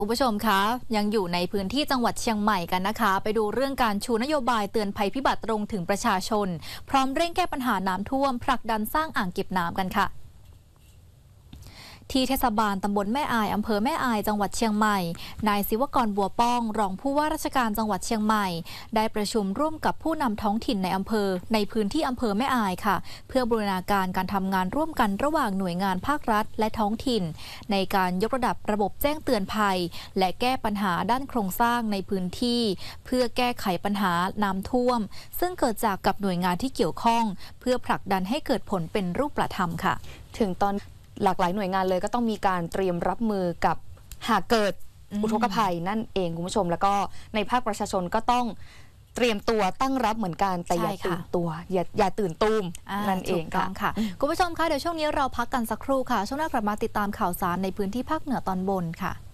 คุณผู้ชมคะยังอยู่ในพื้นที่จังหวัดเชียงใหม่กันนะคะไปดูเรื่องการชูนโยบายเตือนภัยพิบัติตรงถึงประชาชนพร้อมเร่งแก้ปัญหาน้ำท่วมผลักดันสร้างอ่างเก็บน้ำกันค่ะที่เทศบาลตำบลแม่อายอำเภอแม่อายจังหวัดเชียงใหม่นายศิวกรบัวป้องรองผู้ว่าราชการจังหวัดเชียงใหม่ได้ประชุมร่วมกับผู้นำท้องถิ่นในอำเภอในพื้นที่อำเภอแม่อายค่ะเพื่อบูรณาการการทำงานร่วมกันระหว่างหน่วยงานภาครัฐและท้องถิ่นในการยกระดับระบบแจ้งเตือนภัยและแก้ปัญหาด้านโครงสร้างในพื้นที่เพื่อแก้ไขปัญหาน้ำท่วมซึ่งเกิดจากกับหน่วยงานที่เกี่ยวข้องเพื่อผลักดันให้เกิดผลเป็นรูปธรรมค่ะถึงตอนหลากหลายหน่วยงานเลยก็ต้องมีการเตรียมรับมือกับหากเกิดอุทกภัยนั่นเองคุณผู้ชมแล้วก็ในภาคประชาชนก็ต้องเตรียมตัวตั้งรับเหมือนกันแต่อย่าตื่นตัวอย่าตื่นตูมนั่นเองค่ะคุณผู้ชมคะเดี๋ยวช่วงนี้เราพักกันสักครู่ค่ะช่วงหน้ากลับมาติดตามข่าวสารในพื้นที่ภาคเหนือตอนบนค่ะ